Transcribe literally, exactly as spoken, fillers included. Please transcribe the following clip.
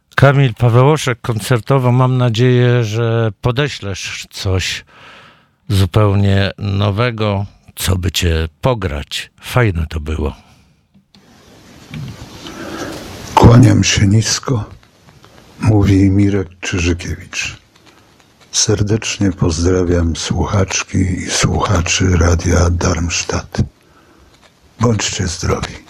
Kamil Pawełoszek koncertowo. Mam nadzieję, że podeślesz coś zupełnie nowego, co by cię pograć. Fajne to było. Kłaniam się nisko, mówi Mirek Czyżykiewicz. Serdecznie pozdrawiam słuchaczki i słuchaczy Radia Darmstadt. Bądźcie zdrowi.